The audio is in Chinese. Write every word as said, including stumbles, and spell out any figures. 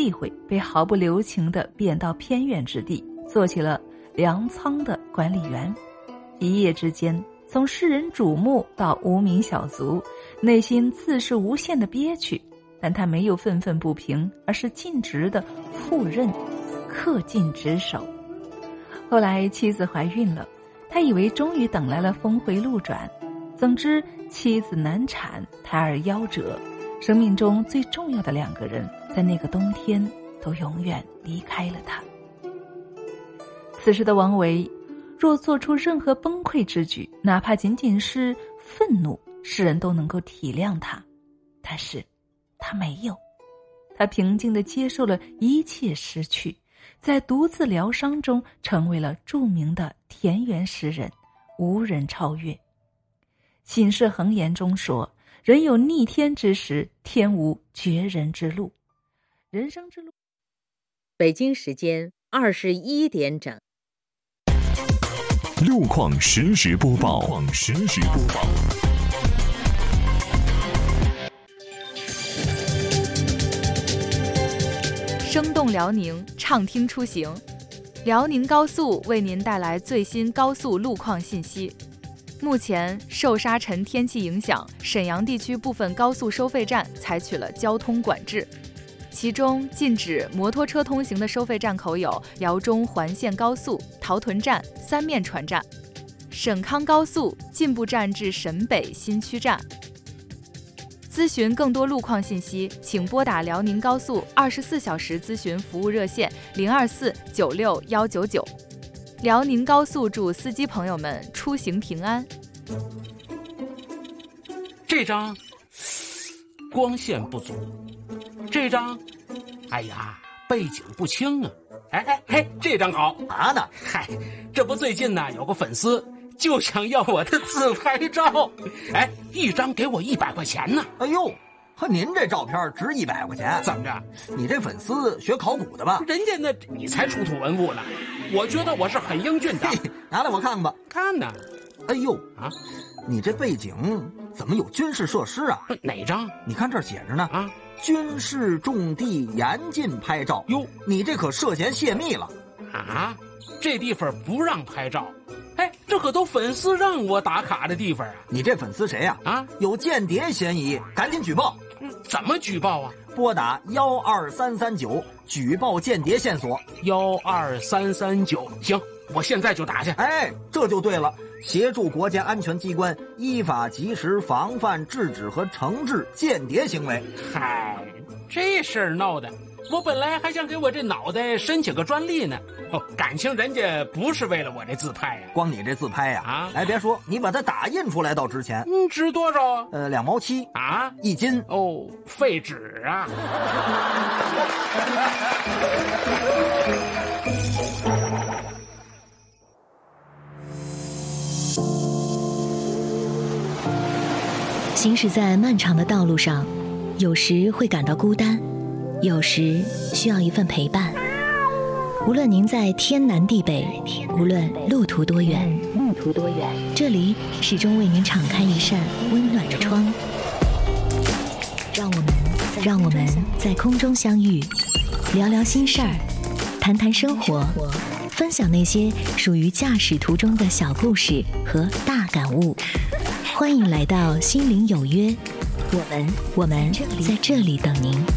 忌讳被毫不留情地贬到偏远之地，做起了粮仓的管理员。一夜之间，从世人瞩目到无名小卒，内心自是无限的憋屈，但他没有愤愤不平，而是尽职的赴任，恪尽职守。后来妻子怀孕了，他以为终于等来了峰回路转，怎知妻子难产，胎儿夭折，生命中最重要的两个人在那个冬天都永远离开了他。此时的王维若做出任何崩溃之举，哪怕仅仅是愤怒，世人都能够体谅他，但是他没有。他平静地接受了一切失去，在独自疗伤中成为了著名的田园诗人，无人超越。醒世恒言中说，人有逆天之时，天无绝人之路。人生之路。 北京时间二十一点整。 路况实时播报。路况实时播报。 生动辽宁，畅听出行。辽宁高速为您带来最新高速路况信息。目前受沙尘天气影响，沈阳地区部分高速收费站采取了交通管制。其中禁止摩托车通行的收费站口有辽中环线高速、陶屯站、三面船站。沈康高速进步站至沈北新区站。咨询更多路况信息，请拨打辽宁高速二十四小时咨询服务热线零二四九六幺九九。辽宁高速祝司机朋友们出行平安。 这张光线不足，这张，哎呀，背景不清啊！哎哎嘿，这张好啥呢？ 嗨，这不最近呢有个粉丝就想要我的自拍照，哎，一张给我一百块钱呢。 哎呦，和您这照片值一百块钱？ 怎么着？ 你这粉丝学考古的吧？ 人家那你才出土文物呢，我觉得我是很英俊的。 拿来我看看吧。 看呢。 哎呦啊， 你这背景怎么有军事设施啊？ 哪张？ 你看这儿写着呢啊， 军事重地严禁拍照。 哟， 你这可涉嫌泄密了啊！这地方不让拍照。哎，这可都粉丝让我打卡的地方啊！ 你这粉丝谁呀？ 啊， 有间谍嫌疑，赶紧举报！ 嗯，怎么举报啊？ 拨打幺二三三九举报间谍线索。 幺二三三九，行，我现在就打去。 哎，这就对了，协助国家安全机关依法及时防范、制止和惩治间谍行为。 嗨，这事儿闹的，我本来还想给我这脑袋申请个专利呢。哦，感情人家不是为了我这自拍呀、啊， 光你这自拍呀、啊， 啊， 哎，别说，你把它打印出来倒值钱。 嗯，值多少啊？ 呃，两毛七啊， 一斤。 哦，废纸啊！ 行驶在漫长的道路上，有时会感到孤单，有时需要一份陪伴。无论您在天南地北，无论路途多远，路途多远，这里始终为您敞开一扇温暖的窗。让我们，让我们在空中相遇，聊聊心事儿，谈谈生活，分享那些属于驾驶途中的小故事和大感悟。欢迎来到心灵有约，我们，我们在这里等您。